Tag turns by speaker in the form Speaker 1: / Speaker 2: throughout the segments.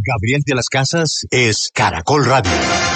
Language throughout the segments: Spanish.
Speaker 1: Gabriel de las Casas es Caracol Radio.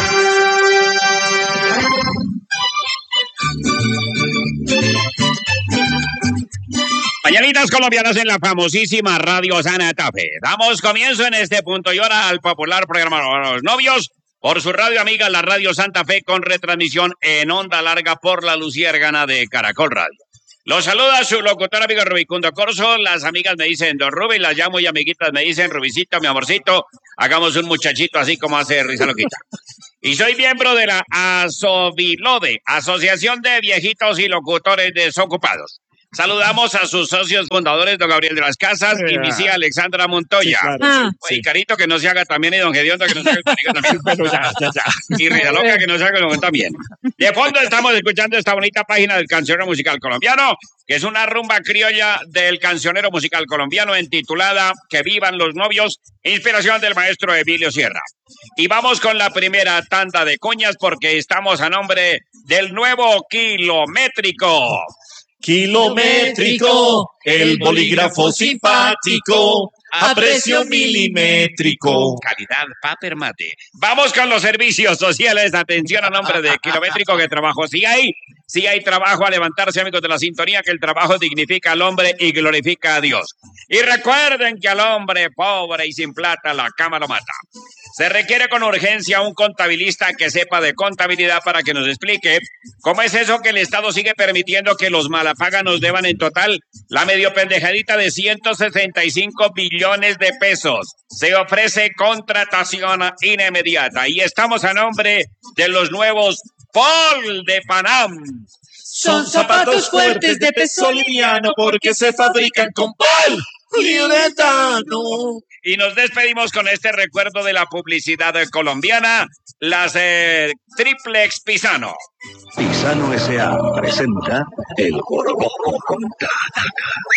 Speaker 2: Mañanitas colombianas en la famosísima Radio Santa Fe. Damos comienzo en este punto y hora al popular programa Los Novios por su radio amiga, la Radio Santa Fe, con retransmisión en onda larga por la luciérgana de Caracol Radio. Los saluda su locutor amigo Rubicundo Corso. Las amigas me dicen Don Rubi, las llamo y amiguitas me dicen Rubicito, mi amorcito. Hagamos un muchachito así como hace Risa Loquita. Y soy miembro de la ASOVILODE, Asociación de Viejitos y Locutores Desocupados. Saludamos a sus socios fundadores, don Gabriel de las Casas y mi tía Alexandra Montoya. Sí, claro. Y Carito, que no se haga también, y don Gediondo, que no se haga también. Y Rita Loca, que no se haga también. De fondo estamos escuchando esta bonita página del cancionero musical colombiano, que es una rumba criolla del cancionero musical colombiano intitulada Que vivan los novios, inspiración del maestro Emilio Sierra. Y vamos con la primera tanda de cuñas porque estamos a nombre del nuevo Kilométrico.
Speaker 3: Kilométrico, el bolígrafo simpático, a precio milimétrico.
Speaker 2: Calidad Paper Mate. Vamos con los servicios sociales. Atención a nombre de Kilométrico, que trabajo sí hay trabajo a levantarse, amigos de la sintonía, que el trabajo dignifica al hombre y glorifica a Dios. Y recuerden que al hombre pobre y sin plata la cama lo mata. Se requiere con urgencia un contabilista que sepa de contabilidad para que nos explique cómo es eso que el Estado sigue permitiendo que los malapaganos deban en total la medio pendejadita de 165 billones de pesos. Se ofrece contratación inmediata y estamos a nombre de los nuevos Paul de Panam.
Speaker 3: Son zapatos fuertes de peso liviano porque se fabrican con poliuretano.
Speaker 2: Y nos despedimos con este recuerdo de la publicidad colombiana, las Triplex Pisano.
Speaker 1: Pisano S.A. presenta el Gorgojo con Tadaca.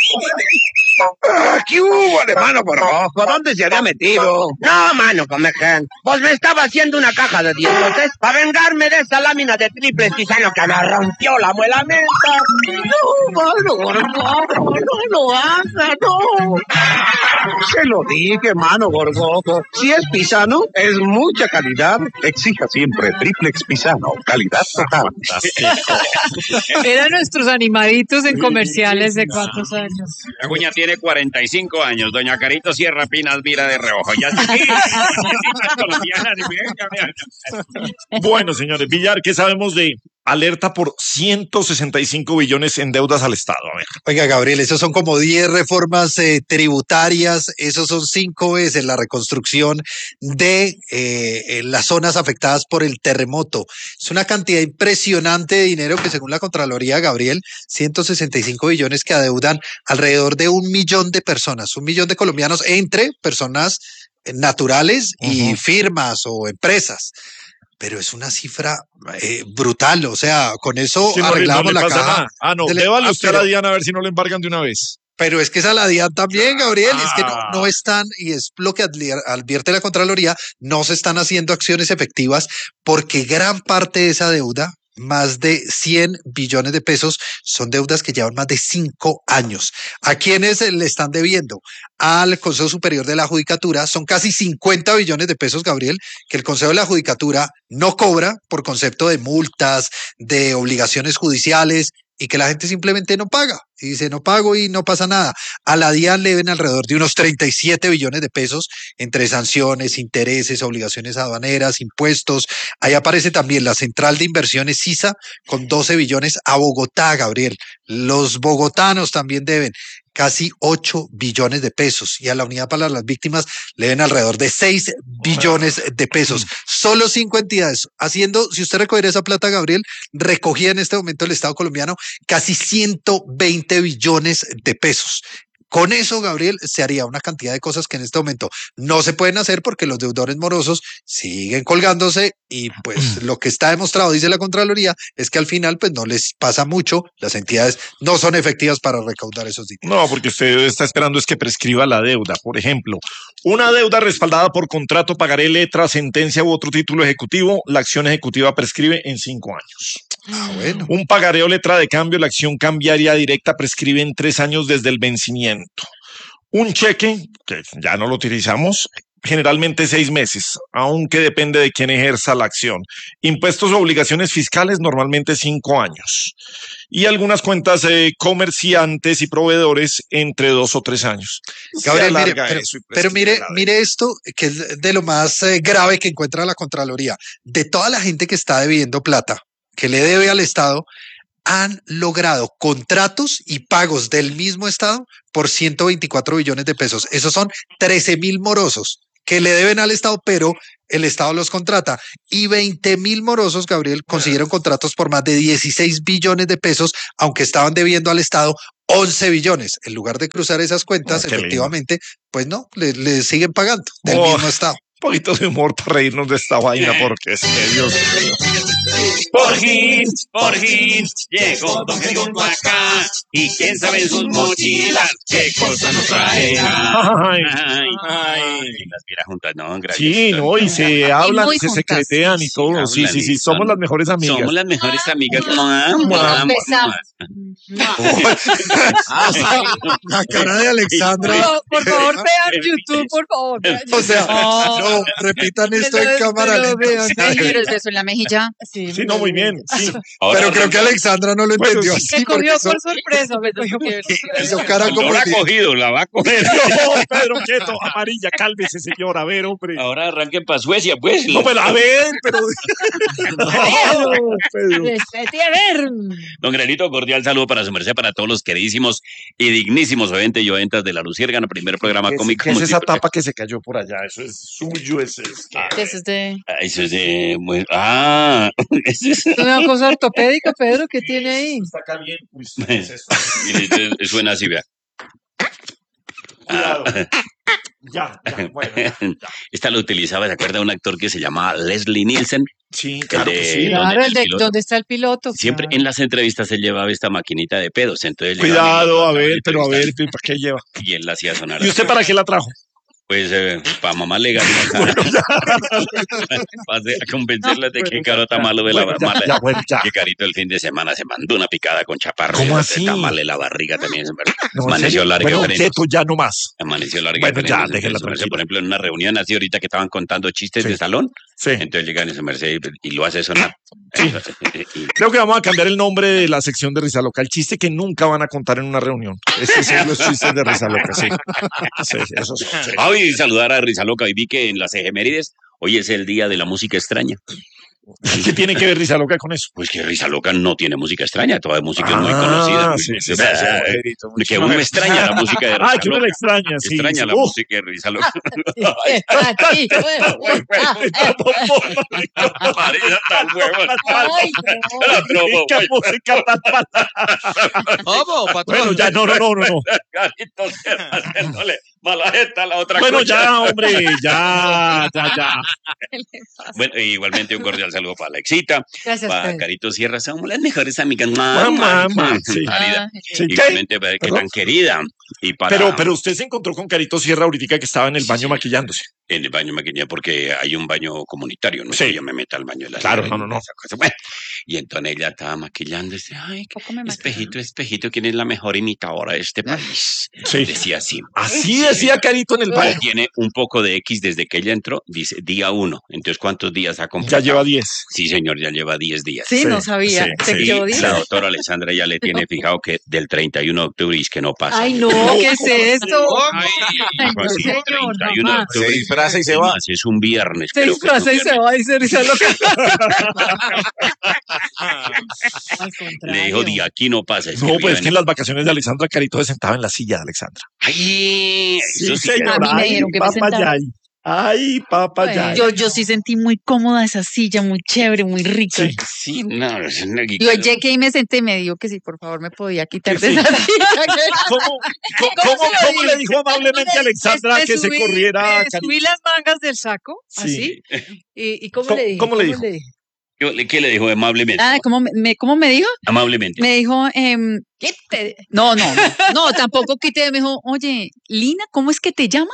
Speaker 4: ¿Qué hubo, hermano Gorgojo? ¿Dónde se había metido?
Speaker 5: No, mano, comején. Pues me estaba haciendo una caja de dientes para vengarme de esa lámina de triple pisano que me rompió la muela menta.
Speaker 4: No, mano Gorgojo, no lo haga, no. Se lo dije, mano Gorgojo. Si es pisano, es mucha calidad. Exija siempre Triplex Pisano. Calidad fantástica.
Speaker 6: Eran nuestros animaditos en comerciales de cuántos años.
Speaker 2: La cuña tiene 45 años. Doña Carito Sierra Pinas mira de reojo. Ya
Speaker 3: Bueno, señores, Villar, ¿qué sabemos de alerta por 165 billones en deudas al Estado? A ver.
Speaker 7: Oiga, Gabriel, esos son como 10 reformas tributarias, esos son 5 veces la reconstrucción de las zonas afectadas por el terremoto. Es una cantidad impresionante de dinero que, según la Contraloría, Gabriel, 165 billones que adeudan alrededor de 1 millón de personas, 1 millón de colombianos, entre personas naturales y firmas o empresas. Pero es una cifra brutal, o sea, con eso
Speaker 3: sí,
Speaker 7: arreglamos
Speaker 3: no
Speaker 7: la caja.
Speaker 3: No, dévale usted a la DIAN a ver si no le embargan de una vez.
Speaker 7: Pero es que es a la DIAN también, Gabriel, es que no están, y es lo que advierte la Contraloría, no se están haciendo acciones efectivas porque gran parte de esa deuda, más de 100 billones de pesos, son deudas que llevan más de 5 años. ¿A quiénes le están debiendo? Al Consejo Superior de la Judicatura. Son casi 50 billones de pesos, Gabriel, que el Consejo de la Judicatura no cobra por concepto de multas, de obligaciones judiciales, y que la gente simplemente no paga. Y dice, no pago y no pasa nada. A la DIAN le deben alrededor de unos 37 billones de pesos entre sanciones, intereses, obligaciones aduaneras, impuestos. Ahí aparece también la Central de Inversiones CISA con 12 billones a Bogotá, Gabriel. Los bogotanos también deben casi 8 billones de pesos y a la Unidad para las Víctimas le deben alrededor de 6 billones de pesos. Solo 5 entidades haciendo, si usted recogiera esa plata, Gabriel, recogía en este momento el Estado colombiano casi 120 billones de pesos. Con eso, Gabriel, se haría una cantidad de cosas que en este momento no se pueden hacer porque los deudores morosos siguen colgándose y pues lo que está demostrado, dice la Contraloría, es que al final pues no les pasa mucho, las entidades no son efectivas para recaudar esos dineros.
Speaker 3: No, porque usted está esperando es que prescriba la deuda. Por ejemplo, una deuda respaldada por contrato, pagaré, letra, sentencia u otro título ejecutivo, la acción ejecutiva prescribe en 5 años.
Speaker 7: Bueno.
Speaker 3: Un pagaré o letra de cambio, la acción cambiaria directa prescribe en 3 años desde el vencimiento. Un cheque, que ya no lo utilizamos, generalmente 6 meses, aunque depende de quién ejerza la acción. Impuestos o obligaciones fiscales, normalmente 5 años. Y algunas cuentas comerciantes y proveedores entre 2 o 3 años.
Speaker 7: Gabriel, mire, pero mire esto, que es de lo más grave que encuentra la Contraloría. De toda la gente que está debiendo plata, que le debe al Estado, han logrado contratos y pagos del mismo Estado por 124 billones de pesos. Esos son 13.000 morosos que le deben al Estado, pero el Estado los contrata. Y 20.000 morosos, Gabriel, consiguieron contratos por más de 16 billones de pesos, aunque estaban debiendo al Estado 11 billones. En lugar de cruzar esas cuentas, efectivamente, pues no, le siguen pagando del mismo Estado.
Speaker 3: Un poquito de humor para reírnos de esta vaina, porque es que Dios mío.
Speaker 2: Por fin, llegó Don Gediondo acá. Y quién sabe en sus mochilas qué cosa nos traerá.
Speaker 3: Ay.
Speaker 2: Las vieras juntas, no, gracias.
Speaker 3: Sí, no, y se hablan,
Speaker 6: muy
Speaker 3: se
Speaker 6: juntas.
Speaker 3: secretean y todo. Sí, somos las mejores amigas.
Speaker 2: Somos las mejores amigas.
Speaker 6: Besamos.
Speaker 7: La cara de Alexandra.
Speaker 6: Por favor, vean YouTube, por favor.
Speaker 7: O sea, no, repitan esto en cámara lenta.
Speaker 8: El beso en la mejilla.
Speaker 3: Sí, no, muy bien. Sí.
Speaker 7: Pero creo que Alexandra no lo entendió así.
Speaker 6: Me cogió
Speaker 7: porque
Speaker 6: por sorpresa, me cogió por sorpresa.
Speaker 7: hizo cara como
Speaker 2: No la ha
Speaker 7: si-
Speaker 2: cogido, la va a coger.
Speaker 3: No, Pedro Quieto, amarilla, cálmese, señor. A ver, hombre.
Speaker 2: Ahora arranquen para Suecia, pues.
Speaker 3: No, pero a ver, pero. No, Pedro.
Speaker 6: Respete, a ver.
Speaker 2: Don Granito, cordial saludo para su merced, para todos los queridísimos y dignísimos oyentes y oyentas de La Luciérgana, primer programa cómico.
Speaker 3: ¿Qué es esa tapa que se cayó por allá? Eso es suyo, ese es.
Speaker 8: Eso es de...
Speaker 2: Eso es de... eso es...
Speaker 6: Es una cosa ortopédica, Pedro, ¿qué tiene ahí?
Speaker 3: Está caliente. Uy, ¿qué es eso?
Speaker 2: Mire, suena así, vea.
Speaker 3: Cuidado. Ya, bueno.
Speaker 2: Esta lo utilizaba, ¿se acuerda de un actor que se llamaba Leslie Nielsen?
Speaker 3: Sí,
Speaker 2: El
Speaker 3: claro que
Speaker 2: de-
Speaker 3: sí.
Speaker 6: Claro, el de
Speaker 2: piloto.
Speaker 6: ¿dónde está el piloto?
Speaker 2: Siempre
Speaker 6: Claro.
Speaker 2: en las entrevistas él llevaba esta maquinita de pedos, entonces llegaba
Speaker 3: Cuidado, a
Speaker 2: y
Speaker 3: ver, pero a ver,
Speaker 2: entrevistar,
Speaker 3: ¿para qué lleva?
Speaker 2: y él la hacía sonar.
Speaker 3: ¿Y usted para qué la trajo?
Speaker 2: Pues para mamá le ganó a convencerla de que Caro está malo de la mala.
Speaker 3: Ya.
Speaker 2: Que Carito el fin de semana se mandó una picada con chaparro.
Speaker 3: ¿Cómo
Speaker 2: y
Speaker 3: así?
Speaker 2: Está mal de la barriga también.
Speaker 3: No,
Speaker 2: Amaneció
Speaker 3: ¿en serio?
Speaker 2: larga.
Speaker 3: Bueno,
Speaker 2: frente.
Speaker 3: quieto, ya no más.
Speaker 2: Amaneció larga.
Speaker 3: Bueno,
Speaker 2: frente,
Speaker 3: ya,
Speaker 2: entonces,
Speaker 3: déjela
Speaker 2: su merced,
Speaker 3: tranquila.
Speaker 2: por ejemplo, en una reunión así ahorita que estaban contando chistes
Speaker 3: Sí.
Speaker 2: de salón,
Speaker 3: Sí.
Speaker 2: entonces llegan y su merced y lo hace sonar.
Speaker 3: Sí.
Speaker 2: Y-
Speaker 3: Creo que vamos a cambiar el nombre de la sección de Risa Loca. El chiste que nunca van a contar en una reunión. Esos son los chistes de Risa Loca, sí. Sí, esos son. Sí.
Speaker 2: y saludar a Risa Loca. Y vi que en las efemérides hoy es el día de la música extraña.
Speaker 3: ¿Qué tiene que ver Risa Loca con eso?
Speaker 2: Pues que Risa Loca no tiene música extraña, toda música es muy conocida.
Speaker 3: Sí,
Speaker 2: Que uno extraña la música de Risa
Speaker 3: Ah, que uno
Speaker 2: Loca.
Speaker 3: la extraña, sí.
Speaker 2: Extraña
Speaker 3: sí.
Speaker 2: la música de Risa Loca.
Speaker 6: Aquí,
Speaker 2: María, tan huevón.
Speaker 6: Ay, no.
Speaker 3: ¿Qué música tan mala?
Speaker 5: ¿Cómo, patrón?
Speaker 3: Bueno, ya, no.
Speaker 2: Carito Sierra haciéndole mala jeta a la otra
Speaker 3: Bueno,
Speaker 2: concha.
Speaker 3: ya, hombre, ya.
Speaker 2: Bueno, igualmente un cordial saludo para Alexita,
Speaker 6: Gracias,
Speaker 2: para
Speaker 6: Pedro.
Speaker 2: Carito Sierra, somos las mejores amigas.
Speaker 3: Mamá, sí.
Speaker 2: Marida.
Speaker 3: Sí, ¿qué?
Speaker 2: Igualmente, que
Speaker 3: ¿Perdón?
Speaker 2: tan querida. Y para
Speaker 3: Pero usted se encontró con Carito Sierra ahorita que estaba en el baño
Speaker 2: Sí.
Speaker 3: maquillándose.
Speaker 2: en el baño maquinilla, porque hay un baño comunitario, no es
Speaker 3: Sí.
Speaker 2: que yo me meta al baño de la
Speaker 3: Claro,
Speaker 2: señora,
Speaker 3: no.
Speaker 2: esa cosa. Bueno, y entonces ella estaba maquillándose. Ay,
Speaker 8: Poco me
Speaker 2: espejito, espejito, ¿quién es la mejor imitadora de este país?
Speaker 3: Sí.
Speaker 2: Decía así.
Speaker 3: Así decía Carito en el baño.
Speaker 2: Tiene un poco de X desde que ella entró, dice día 1. Entonces, ¿cuántos días ha
Speaker 3: Ya
Speaker 2: completado?
Speaker 3: lleva 10.
Speaker 2: Sí, señor, ya lleva 10 días.
Speaker 8: Sí, no sabía.
Speaker 3: sí,
Speaker 8: Se
Speaker 3: sí.
Speaker 8: quedó
Speaker 2: Y
Speaker 8: diez.
Speaker 2: la doctora Alessandra ya le tiene fijado que del 31 de octubre es que no pasa.
Speaker 6: Ay, no, ¿qué es esto?
Speaker 2: Ay,
Speaker 6: no,
Speaker 2: sí,
Speaker 6: señor,
Speaker 2: 31 de
Speaker 6: jamás.
Speaker 2: octubre.
Speaker 5: Se disfraza y se
Speaker 2: Es
Speaker 5: va.
Speaker 2: más, es un viernes.
Speaker 6: Se
Speaker 2: creo que es un
Speaker 6: disfraza y se
Speaker 2: viernes.
Speaker 6: va y se risa loca.
Speaker 2: Le dijo, de aquí no pasa.
Speaker 3: No, pues es que en
Speaker 2: viven-
Speaker 3: las vacaciones de Alexandra, Carito se sentaba en la silla de Alexandra.
Speaker 2: Ay, eso sí que-
Speaker 8: A mí me dijeron que me sentara.
Speaker 3: papayay. Ay, papayay.
Speaker 8: Yo sí sentí muy cómoda esa silla, muy chévere, muy rica.
Speaker 3: Sí.
Speaker 2: Sí, no, es una
Speaker 8: Yo llegué y me senté y me dijo que si por favor me podía quitar de
Speaker 3: Sí.
Speaker 8: esa silla.
Speaker 3: ¿Cómo le dijo amablemente a Alexandra
Speaker 6: Me
Speaker 3: que se
Speaker 6: subí-
Speaker 3: corriera?
Speaker 6: me
Speaker 3: Carito?
Speaker 6: subí las mangas del saco,
Speaker 3: Sí.
Speaker 6: así. ¿Y cómo
Speaker 3: ¿Cómo-
Speaker 6: le dije?
Speaker 3: cómo le dijo?
Speaker 6: dije?
Speaker 2: ¿Qué le dijo amablemente?
Speaker 8: Ah, ¿cómo me dijo?
Speaker 2: Amablemente.
Speaker 8: Me dijo, No, tampoco quité, me dijo, oye, Lina, ¿cómo es que te llamas?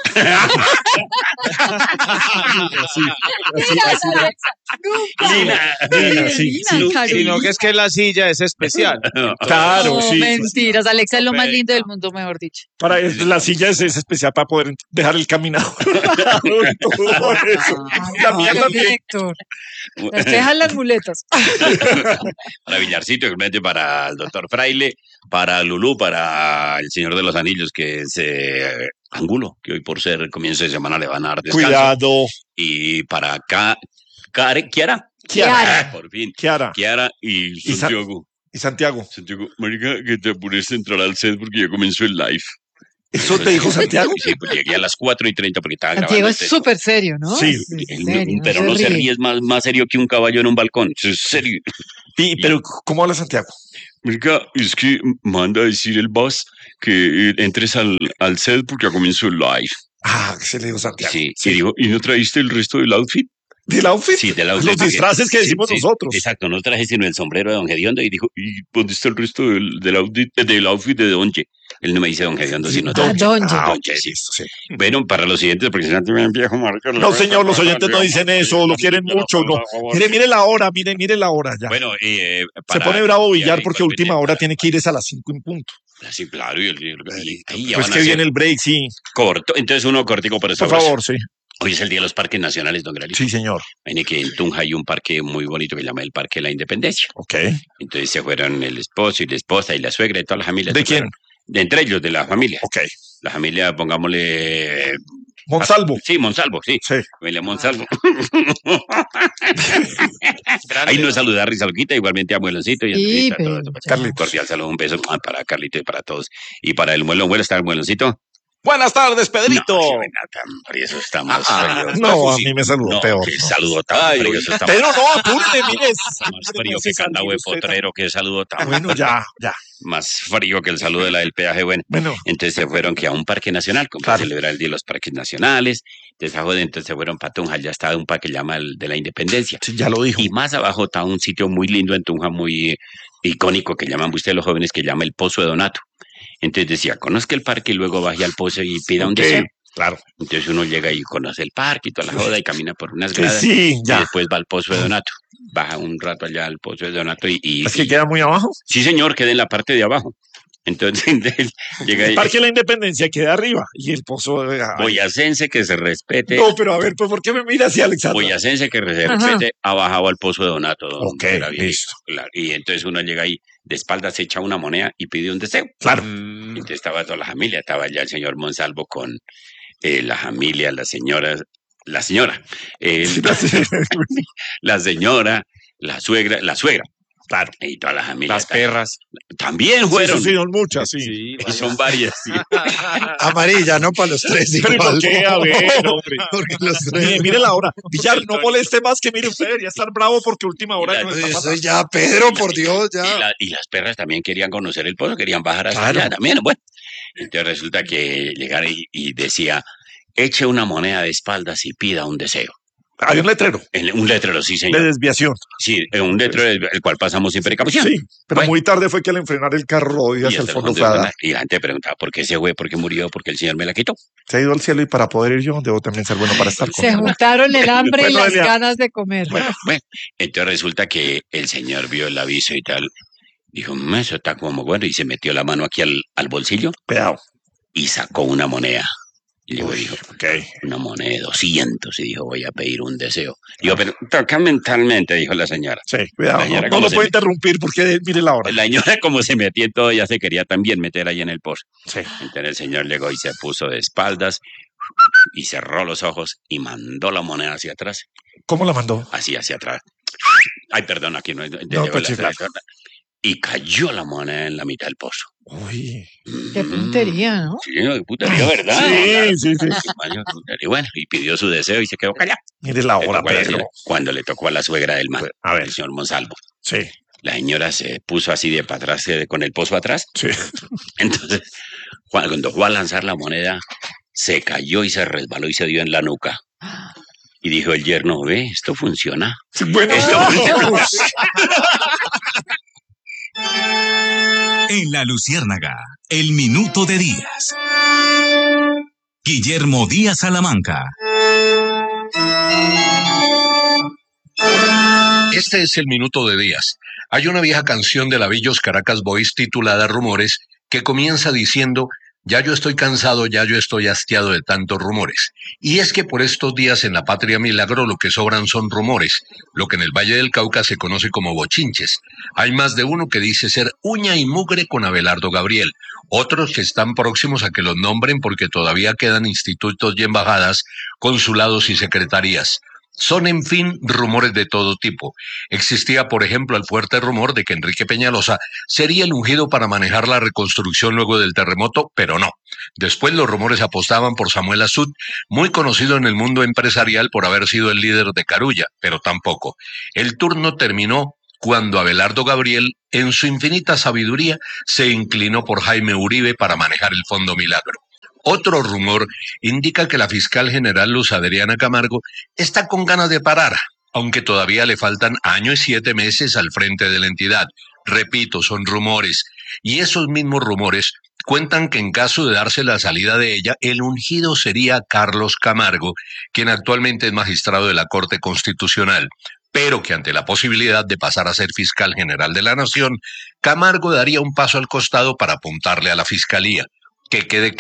Speaker 9: Sino que es que la silla es especial.
Speaker 3: Claro, sí.
Speaker 8: Mentiras, Alexa es lo más lindo del mundo, mejor dicho.
Speaker 3: La silla es especial para poder dejar el caminador. Todo eso. La mía también.
Speaker 6: Héctor. Dejan las muletas.
Speaker 2: Para Villarcito, igualmente para el doctor Fraile, para Lulú, para el Señor de los Anillos, que es Angulo, que hoy por ser comienzo de semana le van a dar descanso.
Speaker 3: Cuidado.
Speaker 2: Y para acá, Kiara. Por fin. Kiara y Santiago.
Speaker 3: Y Santiago.
Speaker 2: Santiago, marica, que te apures a entrar al set porque ya comenzó el live.
Speaker 3: ¿Eso te dijo Santiago?
Speaker 2: Sí, pues llegué a las 4:30 porque estaba grabando.
Speaker 6: Santiago es súper serio, ¿no?
Speaker 3: Sí.
Speaker 2: Pero no se ríe, es más serio que un caballo en un balcón. Eso es serio.
Speaker 3: Pero, ¿cómo habla Santiago?
Speaker 2: Marica, es que manda a decir el boss que entres al set porque ya comenzó el live.
Speaker 3: Ah, se le dijo Santiago.
Speaker 2: Sí. Y dijo, ¿y no trajiste el resto del outfit?
Speaker 3: ¿Del outfit?
Speaker 2: Sí, del outfit.
Speaker 3: Los disfraces que decimos nosotros.
Speaker 2: Exacto, no traje sino el sombrero de Don Gediondo y dijo, ¿y dónde está el resto del outfit de Donche? Él no me dice Don Gediondo, sino
Speaker 6: Donche.
Speaker 2: Donche, sí. Bueno, para los siguientes, porque si no te ven viejo, marica.
Speaker 3: No, señor, los oyentes no dicen eso, lo quieren mucho, no. Mire la hora, mire la hora ya.
Speaker 2: Bueno,
Speaker 3: se pone bravo Villar porque última hora tiene que ir a las 5 en punto.
Speaker 2: Sí, claro, y ahí
Speaker 3: pues que viene el break, sí.
Speaker 2: Corto, entonces uno cortico para
Speaker 3: por favor, sí.
Speaker 2: Hoy es el Día de los Parques Nacionales, don Gralito.
Speaker 3: Sí, señor.
Speaker 2: Viene que en Tunja hay un parque muy bonito que se llama el Parque de la Independencia.
Speaker 3: Ok.
Speaker 2: Entonces se fueron el esposo y la esposa y la suegra y todas las familias.
Speaker 3: ¿De quién?
Speaker 2: Entre ellos, de la familia.
Speaker 3: Ok.
Speaker 2: La familia, pongámosle...
Speaker 3: Monsalvo.
Speaker 2: Sí, Monsalvo, sí. Familia Monsalvo. Ahí nos saluda Rizalquita, igualmente a Mueloncito y a todo eso. Carlitos. Cordial saludo, un beso para Carlito y para todos. Y para el Muelo, ¿está el Mueloncito?
Speaker 9: Buenas tardes, Pedrito.
Speaker 2: Eso está más frío.
Speaker 3: No, a mí me saludó peor.
Speaker 2: Qué saludo tan frío. Eso está
Speaker 3: Pedro, no, apúrate, mire.
Speaker 2: Más frío que candado de potrero, qué saludo tan.
Speaker 3: Bueno, ya.
Speaker 2: Más frío que el saludo de la del peaje, bueno. Entonces se fueron que a un parque nacional, como para celebrar el Día de los Parques Nacionales. Entonces se fueron para Tunja, ya estaba un parque que llama el de la Independencia.
Speaker 3: Sí, ya lo dijo.
Speaker 2: Y más abajo está un sitio muy lindo en Tunja, muy icónico, que llaman ustedes los jóvenes, que llama el Pozo de Donato. Entonces decía, conozca el parque y luego baje al pozo y pida un deseo.
Speaker 3: Claro.
Speaker 2: Entonces uno llega y conoce el parque y toda la joda y camina por unas gradas.
Speaker 3: Sí, ya.
Speaker 2: Y después va al Pozo de Donato. Baja un rato allá al Pozo de Donato y
Speaker 3: ¿Es que queda muy abajo?
Speaker 2: Sí, señor, queda en la parte de abajo. Entonces llega
Speaker 3: el Parque de la Independencia queda arriba y el pozo de...
Speaker 2: Boyacense que se respete.
Speaker 3: No, pero a ver, pues ¿por qué me mira así, Alexander?
Speaker 2: Boyacense que se respete ha bajado al Pozo de Donato.
Speaker 3: Ok, listo.
Speaker 2: Claro. Y entonces uno llega ahí, de espaldas se echa una moneda y pide un deseo.
Speaker 3: Claro.
Speaker 2: Entonces estaba toda la familia, estaba ya el señor Monsalvo con la familia, la señora, la señora, la suegra. Claro. Y todas las familias.
Speaker 9: Las perras.
Speaker 2: También fueron.
Speaker 3: Sí, son muchas, sí.
Speaker 2: Y son varias, sí.
Speaker 7: Amarilla, no para los tres.
Speaker 3: Pero ¿por qué? A ver, hombre.
Speaker 7: Porque los tres.
Speaker 3: Mire la hora. Villar, no moleste más que mire usted. Debería estar bravo porque última hora no está pasando.
Speaker 7: Ya, Pedro, por Dios, ya.
Speaker 2: Y las perras también querían conocer el pozo, querían bajar hasta allá también. Bueno, entonces resulta que llegaron y decía, eche una moneda de espaldas y pida un deseo.
Speaker 3: Hay un letrero.
Speaker 2: Un letrero, sí, señor.
Speaker 3: De desviación.
Speaker 2: Sí, un letrero el cual pasamos sin precaución.
Speaker 3: Sí, pero muy tarde fue que al enfrenar el carro y hacia el fondo fue
Speaker 2: y la gente preguntaba, ¿por qué se fue? ¿Por qué murió? ¿Por qué el señor me la quitó?
Speaker 3: Se ha ido al cielo y para poder ir yo debo también ser bueno para estar con
Speaker 6: Se juntaron el hambre y las ganas de comer.
Speaker 2: Bueno, entonces resulta que el señor vio el aviso y tal. Dijo, eso está como bueno. Y se metió la mano aquí al bolsillo.
Speaker 3: Cuidado.
Speaker 2: Y sacó una moneda. Y luego dijo, una moneda de 200. Y dijo, voy a pedir un deseo. Dijo, pero toca mentalmente, dijo la señora.
Speaker 3: Sí, cuidado. No lo puede interrumpir porque mire la hora.
Speaker 2: La señora, como se metía en todo, ya se quería también meter ahí en el pozo.
Speaker 3: Sí.
Speaker 2: Entonces el señor llegó y se puso de espaldas y cerró los ojos y mandó la moneda hacia atrás.
Speaker 3: ¿Cómo la mandó?
Speaker 2: Así, hacia atrás. Ay, perdón, aquí no. Y cayó la moneda en la mitad del pozo.
Speaker 3: Uy.
Speaker 6: Qué puntería, ¿no?
Speaker 2: Sí, qué puntería, ¿verdad?
Speaker 3: Sí.
Speaker 2: Y bueno, y pidió su deseo y se quedó callado.
Speaker 3: Mire la hora, Pedro.
Speaker 2: Cuando le tocó a la suegra del man, el señor Monsalvo.
Speaker 3: Sí.
Speaker 2: La señora se puso así de para atrás, con el pozo atrás.
Speaker 3: Sí.
Speaker 2: Entonces, cuando fue a lanzar la moneda, se cayó y se resbaló y se dio en la nuca. Y dijo el yerno, ve, esto funciona.
Speaker 3: Bueno,
Speaker 2: esto funciona.
Speaker 10: En La Luciérnaga, el minuto de Díaz. Guillermo Díaz Salamanca.
Speaker 11: Este es el minuto de Díaz. Hay una vieja canción de la Villos Caracas Boys titulada Rumores que comienza diciendo: ya yo estoy cansado, ya yo estoy hastiado de tantos rumores. Y es que por estos días en la Patria Milagro lo que sobran son rumores, lo que en el Valle del Cauca se conoce como bochinches. Hay más de uno que dice ser uña y mugre con Abelardo Gabriel, otros que están próximos a que los nombren porque todavía quedan institutos y embajadas, consulados y secretarías. Son, en fin, rumores de todo tipo. Existía, por ejemplo, el fuerte rumor de que Enrique Peñalosa sería el ungido para manejar la reconstrucción luego del terremoto, pero no. Después los rumores apostaban por Samuel Azud, muy conocido en el mundo empresarial por haber sido el líder de Carulla, pero tampoco. El turno terminó cuando Abelardo Gabriel, en su infinita sabiduría, se inclinó por Jaime Uribe para manejar el Fondo Milagro. Otro rumor indica que la fiscal general Luz Adriana Camargo está con ganas de parar, aunque todavía le faltan año y 7 meses al frente de la entidad. Repito, son rumores. Y esos mismos rumores cuentan que en caso de darse la salida de ella, el ungido sería Carlos Camargo, quien actualmente es magistrado de la Corte Constitucional. Pero que ante la posibilidad de pasar a ser fiscal general de la Nación, Camargo daría un paso al costado para apuntarle a la fiscalía. Que quede